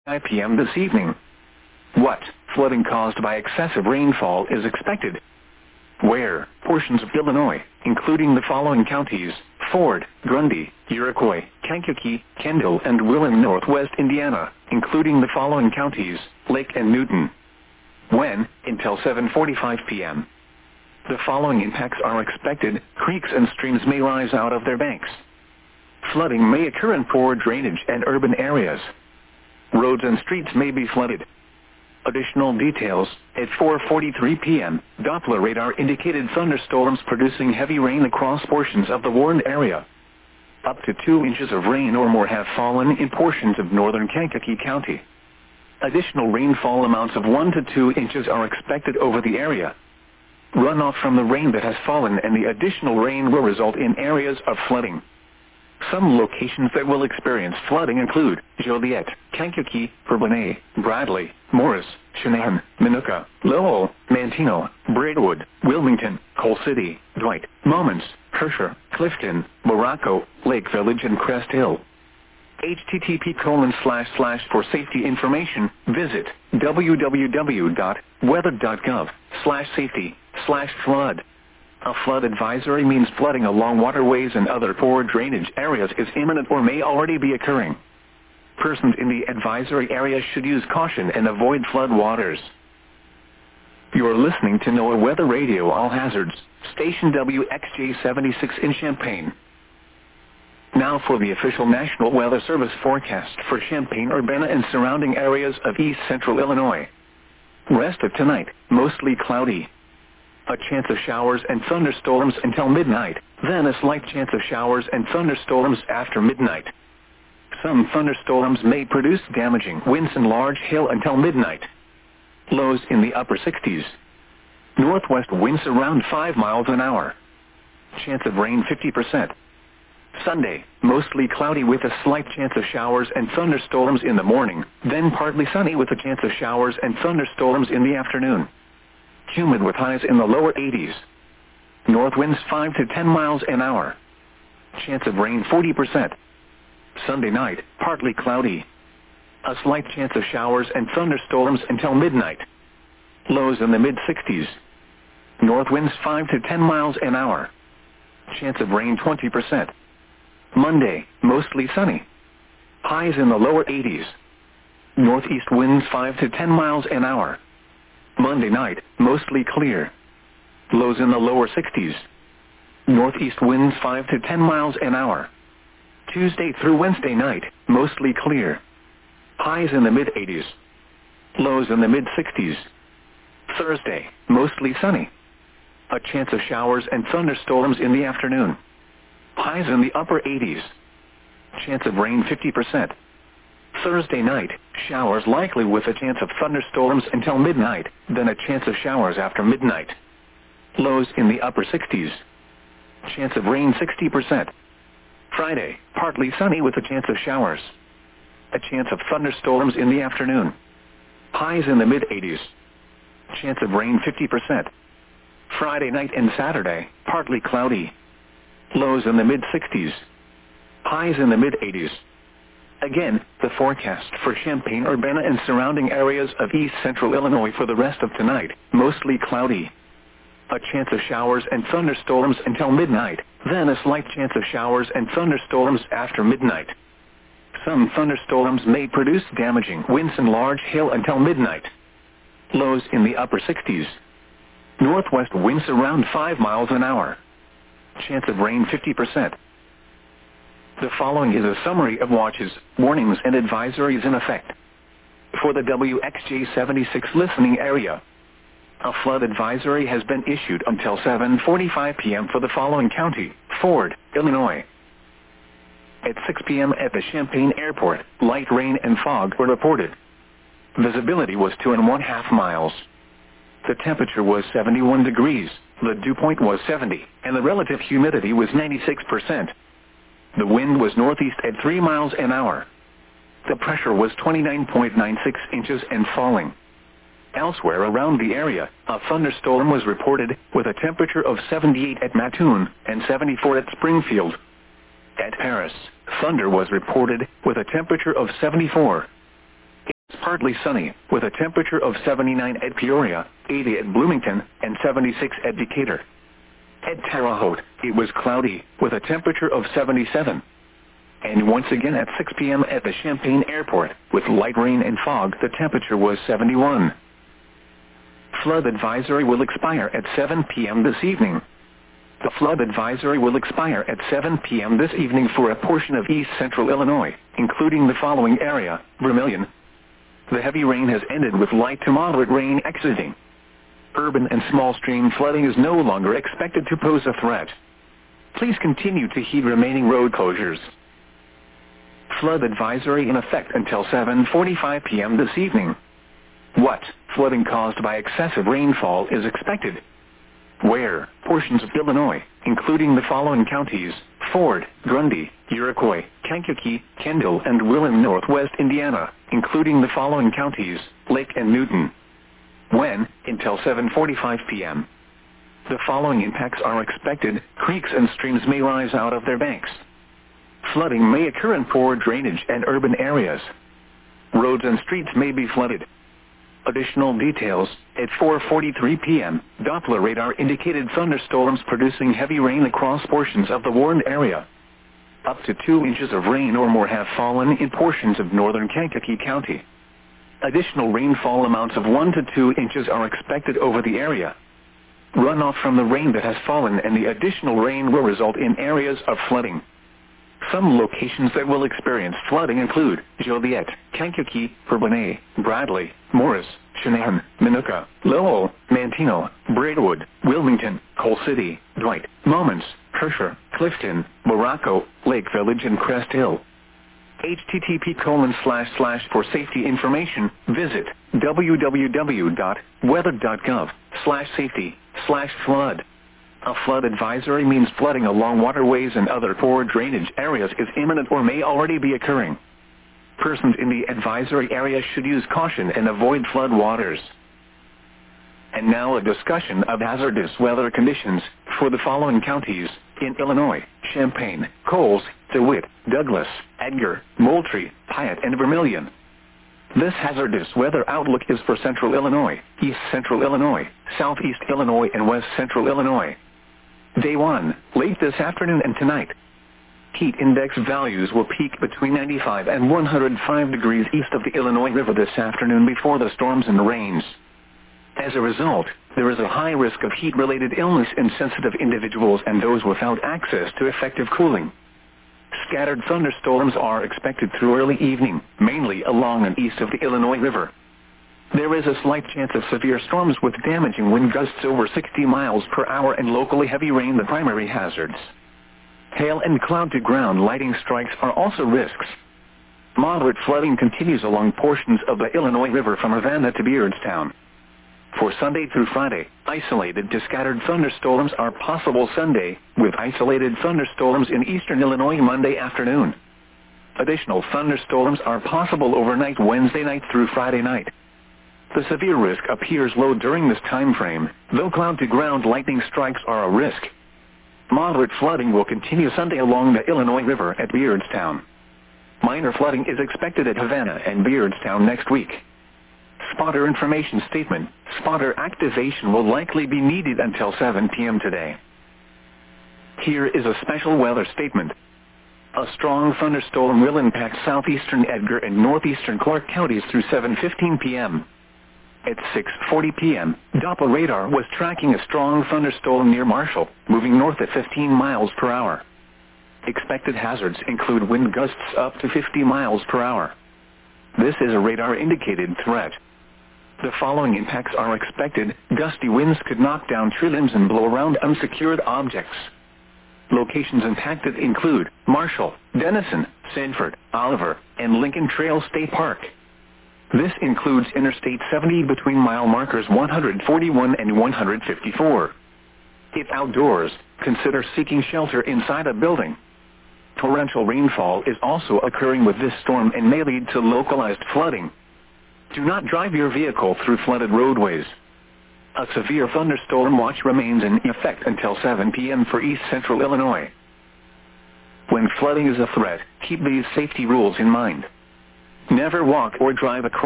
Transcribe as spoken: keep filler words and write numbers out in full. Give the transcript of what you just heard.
five p m this evening. What flooding caused by excessive rainfall is expected? Where portions of Illinois, including the following counties: Ford, Grundy, Iroquois, Kankakee, Kendall, and Willing. Northwest Indiana, including the following counties: Lake and Newton. When? Until seven forty-five p m The following impacts are expected: creeks and streams may rise out of their banks. Flooding may occur in poor drainage and urban areas. Roads and streets may be flooded. Additional details: at four forty-three p m, Doppler radar indicated thunderstorms producing heavy rain across portions of the warned area. Up to two inches of rain or more have fallen in portions of northern Kankakee County. Additional rainfall amounts of one to two inches are expected over the area. Runoff from the rain that has fallen and the additional rain will result in areas of flooding. Some locations that will experience flooding include Joliet, Kankakee, Bourbonnais, Bradley, Morris, Cheyenne, Minooka, Lowell, Manteno, Braidwood, Wilmington, Coal City, Dwight, Momence, Kershaw, Clifton, Morocco, Lake Village, and Crest Hill. H T T P colon slash slash for safety information, visit w w w dot weather dot gov slash safety slash flood. A flood advisory means flooding along waterways and other poor drainage areas is imminent or may already be occurring. Persons in the advisory area should use caution and avoid flood waters. You are listening to NOAA Weather Radio All Hazards, station W X J seventy-six in Champaign. Now for the official National Weather Service forecast for Champaign-Urbana and surrounding areas of east central Illinois. Rest of tonight, mostly cloudy. A chance of showers and thunderstorms until midnight, then a slight chance of showers and thunderstorms after midnight. Some thunderstorms may produce damaging winds and large hail until midnight. Lows in the upper sixties. Northwest winds around five miles an hour. Chance of rain fifty percent. Sunday, mostly cloudy with a slight chance of showers and thunderstorms in the morning, then partly sunny with a chance of showers and thunderstorms in the afternoon. Humid with highs in the lower eighties. North winds five to ten miles an hour. Chance of rain forty percent. Sunday night, partly cloudy. A slight chance of showers and thunderstorms until midnight. Lows in the mid-sixties. North winds five to ten miles an hour. Chance of rain twenty percent. Monday, mostly sunny. Highs in the lower eighties. Northeast winds five to ten miles an hour. Monday night, mostly clear. Lows in the lower sixties. Northeast winds five to ten miles an hour. Tuesday through Wednesday night, mostly clear. Highs in the mid-eighties. Lows in the mid-sixties. Thursday, mostly sunny. A chance of showers and thunderstorms in the afternoon. Highs in the upper eighties. Chance of rain fifty percent. Thursday night, showers likely with a chance of thunderstorms until midnight, then a chance of showers after midnight. Lows in the upper sixties. Chance of rain sixty percent. Friday, partly sunny with a chance of showers. A chance of thunderstorms in the afternoon. Highs in the mid-eighties. Chance of rain fifty percent. Friday night and Saturday, partly cloudy. Lows in the mid-sixties. Highs in the mid-eighties. Again, the forecast for Champaign-Urbana and surrounding areas of east central Illinois for the rest of tonight, mostly cloudy. A chance of showers and thunderstorms until midnight, then a slight chance of showers and thunderstorms after midnight. Some thunderstorms may produce damaging winds and large hail until midnight. Lows in the upper sixties. Northwest winds around five miles an hour. Chance of rain fifty percent. The following is a summary of watches, warnings, and advisories in effect. For the W X J seventy-six listening area, a flood advisory has been issued until seven forty-five p m for the following county: Ford, Illinois. At six p m at the Champaign Airport, light rain and fog were reported. Visibility was two and one half miles. The temperature was seventy-one degrees, the dew point was seventy, and the relative humidity was ninety-six percent. The wind was northeast at three miles an hour. The pressure was twenty-nine point nine six inches and falling. Elsewhere around the area, a thunderstorm was reported with a temperature of seventy-eight at Mattoon and seventy-four at Springfield. At Paris, thunder was reported with a temperature of seventy-four. partly sunny, with a temperature of seventy-nine at Peoria, eighty at Bloomington, and seventy-six at Decatur. At Terre Haute, it was cloudy, with a temperature of seventy-seven. And once again at six p m at the Champaign Airport, with light rain and fog, the temperature was seventy-one. Flood advisory will expire at seven p m this evening. The flood advisory will expire at seven p m this evening for a portion of east central Illinois, including the following area: Vermilion. The heavy rain has ended with light to moderate rain exiting. Urban and small stream flooding is no longer expected to pose a threat. Please continue to heed remaining road closures. Flood advisory in effect until seven forty-five p m this evening. What flooding caused by excessive rainfall is expected? Where portions of Illinois, including the following counties: Ford, Grundy, Iroquois, Kankakee, Kendall, and Willem. Northwest Indiana, including the following counties: Lake and Newton. When? Until seven forty-five p m The following impacts are expected: creeks and streams may rise out of their banks. Flooding may occur in poor drainage and urban areas. Roads and streets may be flooded. Additional details: at four forty-three p m, Doppler radar indicated thunderstorms producing heavy rain across portions of the warned area. Up to two inches of rain or more have fallen in portions of northern Kankakee County. Additional rainfall amounts of one to two inches are expected over the area. Runoff from the rain that has fallen and the additional rain will result in areas of flooding. Some locations that will experience flooding include Joliet, Kankakee, Bourbonnais, Bradley, Morris, Cheyenne, Minooka, Lowell, Manteno, Braidwood, Wilmington, Coal City, Dwight, Momence, Kershaw, Clifton, Morocco, Lake Village, and Crest Hill. H T T P colon slash slash for safety information, visit w w w dot weather dot gov slash safety slash flood. A flood advisory means flooding along waterways and other poor drainage areas is imminent or may already be occurring. Persons in the advisory area should use caution and avoid flood waters. And now a discussion of hazardous weather conditions for the following counties in Illinois: Champaign, Coles, DeWitt, Douglas, Edgar, Moultrie, Piatt, and Vermilion. This hazardous weather outlook is for central Illinois, east central Illinois, southeast Illinois, and west central Illinois. Day one, late this afternoon and tonight. Heat index values will peak between ninety-five and one hundred five degrees east of the Illinois River this afternoon before the storms and rains. As a result, there is a high risk of heat-related illness in sensitive individuals and those without access to effective cooling. Scattered thunderstorms are expected through early evening, mainly along and east of the Illinois River. There is a slight chance of severe storms with damaging wind gusts over sixty miles per hour and locally heavy rain the primary hazards. Hail and cloud-to-ground lightning strikes are also risks. Moderate flooding continues along portions of the Illinois River from Ravenna to Beardstown. For Sunday through Friday, isolated to scattered thunderstorms are possible Sunday, with isolated thunderstorms in eastern Illinois Monday afternoon. Additional thunderstorms are possible overnight Wednesday night through Friday night. The severe risk appears low during this time frame, though cloud-to-ground lightning strikes are a risk. Moderate flooding will continue Sunday along the Illinois River at Beardstown. Minor flooding is expected at Havana and Beardstown next week. Spotter information statement: spotter activation will likely be needed until seven p m today. Here is a special weather statement. A strong thunderstorm will impact southeastern Edgar and northeastern Clark counties through seven fifteen p m At six forty p m, Doppler radar was tracking a strong thunderstorm near Marshall, moving north at fifteen miles per hour. Expected hazards include wind gusts up to fifty miles per hour. This is a radar-indicated threat. The following impacts are expected: gusty winds could knock down tree limbs and blow around unsecured objects. Locations impacted include Marshall, Denison, Sanford, Oliver, and Lincoln Trail State Park. This includes Interstate seventy between mile markers one hundred forty-one and one hundred fifty-four. If outdoors, consider seeking shelter inside a building. Torrential rainfall is also occurring with this storm and may lead to localized flooding. Do not drive your vehicle through flooded roadways. A severe thunderstorm watch remains in effect until seven p m for east central Illinois. When flooding is a threat, keep these safety rules in mind. Never walk or drive across